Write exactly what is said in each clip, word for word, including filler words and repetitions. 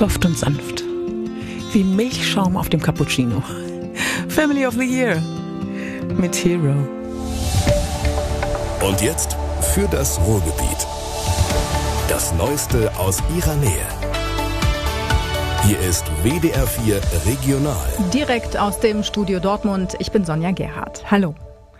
Soft und sanft. Wie Milchschaum auf dem Cappuccino. Family of the Year mit Hero. Und jetzt für das Ruhrgebiet. Das Neueste aus ihrer Nähe. Hier ist W D R vier Regional. Direkt aus dem Studio Dortmund. Ich bin Sonja Gerhardt. Hallo.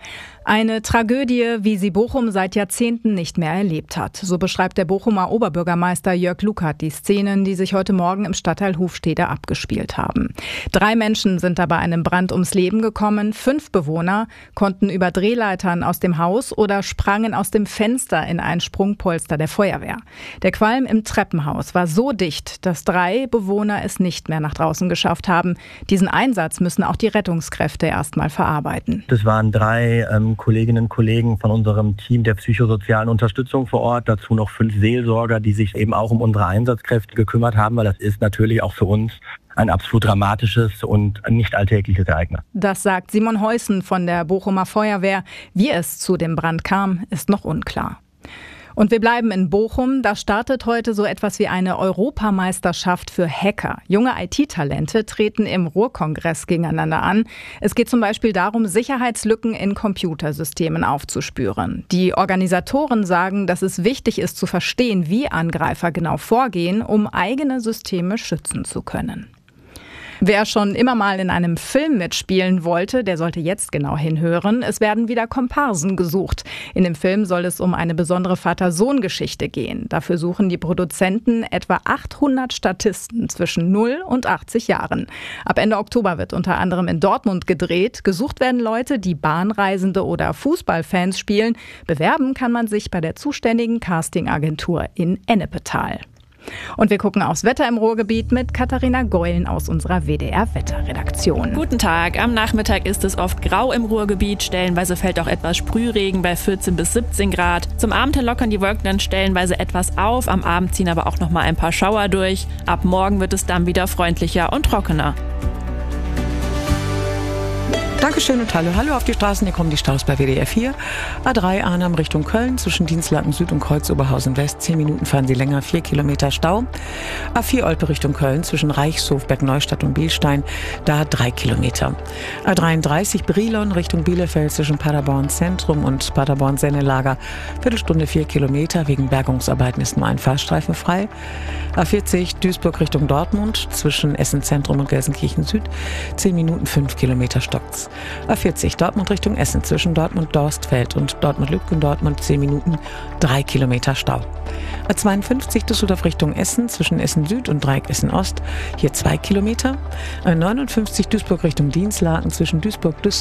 Eine Tragödie, wie sie Bochum seit Jahrzehnten nicht mehr erlebt hat. So beschreibt der Bochumer Oberbürgermeister Jörg Lukert die Szenen, die sich heute Morgen im Stadtteil Hufstede abgespielt haben. Drei Menschen sind da bei einem Brand ums Leben gekommen. Fünf Bewohner konnten über Drehleitern aus dem Haus oder sprangen aus dem Fenster in ein Sprungpolster der Feuerwehr. Der Qualm im Treppenhaus war so dicht, dass drei Bewohner es nicht mehr nach draußen geschafft haben. Diesen Einsatz müssen auch die Rettungskräfte erstmal verarbeiten. Das waren drei ähm Kolleginnen und Kollegen von unserem Team der psychosozialen Unterstützung vor Ort, dazu noch fünf Seelsorger, die sich eben auch um unsere Einsatzkräfte gekümmert haben, weil das ist natürlich auch für uns ein absolut dramatisches und nicht alltägliches Ereignis. Das sagt Simon Heusen von der Bochumer Feuerwehr. Wie es zu dem Brand kam, ist noch unklar. Und wir bleiben in Bochum. Da startet heute so etwas wie eine Europameisterschaft für Hacker. Junge I T-Talente treten im Ruhrkongress gegeneinander an. Es geht zum Beispiel darum, Sicherheitslücken in Computersystemen aufzuspüren. Die Organisatoren sagen, dass es wichtig ist zu verstehen, wie Angreifer genau vorgehen, um eigene Systeme schützen zu können. Wer schon immer mal in einem Film mitspielen wollte, der sollte jetzt genau hinhören. Es werden wieder Komparsen gesucht. In dem Film soll es um eine besondere Vater-Sohn-Geschichte gehen. Dafür suchen die Produzenten etwa achthundert Statisten zwischen null und achtzig Jahren. Ab Ende Oktober wird unter anderem in Dortmund gedreht. Gesucht werden Leute, die Bahnreisende oder Fußballfans spielen. Bewerben kann man sich bei der zuständigen Castingagentur in Ennepetal. Und wir gucken aufs Wetter im Ruhrgebiet mit Katharina Geulen aus unserer W D R-Wetterredaktion. Guten Tag. Am Nachmittag ist es oft grau im Ruhrgebiet. Stellenweise fällt auch etwas Sprühregen bei vierzehn bis siebzehn Grad. Zum Abend hin lockern die Wolken dann stellenweise etwas auf. Am Abend ziehen aber auch noch mal ein paar Schauer durch. Ab morgen wird es dann wieder freundlicher und trockener. Dankeschön und hallo, hallo auf die Straßen. Hier kommen die Staus bei W D R vier. A drei Arnhem Richtung Köln zwischen Dienstlaken Süd und Kreuz Oberhausen West. Zehn Minuten fahren Sie länger, vier Kilometer Stau. A vier Olpe Richtung Köln zwischen Reichshof, Bergneustadt und Bielstein. Da drei Kilometer. A dreiunddreißig Brilon Richtung Bielefeld zwischen Paderborn Zentrum und Paderborn Sennelager. Viertelstunde vier Kilometer. Wegen Bergungsarbeiten ist nur ein Fahrstreifen frei. A vierzig Duisburg Richtung Dortmund zwischen Essen Zentrum und Gelsenkirchen Süd. Zehn Minuten fünf Kilometer stockt's. A vierzig Dortmund Richtung Essen zwischen Dortmund-Dorstfeld und Dortmund-Lübken-Dortmund zehn Minuten, drei Kilometer Stau. A zweiundfünfzig Düsseldorf Richtung Essen zwischen Essen Süd und Dreieck Essen Ost, hier zwei Kilometer. A neunundfünfzig Duisburg Richtung Dienstlaken zwischen Duisburg-Düsseldorf